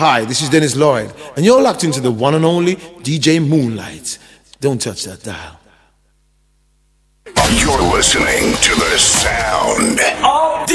Hi, this is Dennis Lloyd, and you're locked into the one and only DJ Moonlight. Don't touch that dial. You're listening to the sound